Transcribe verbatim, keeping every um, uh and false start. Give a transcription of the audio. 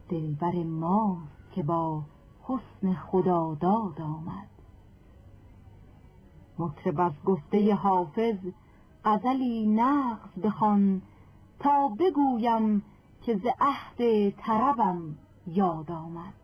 دلبر ماست که با حسن خداداد آمد. مطرب از گفته حافظ غزلی نغز بخوان، تا بگویم که ز عهد طربم یاد آمد.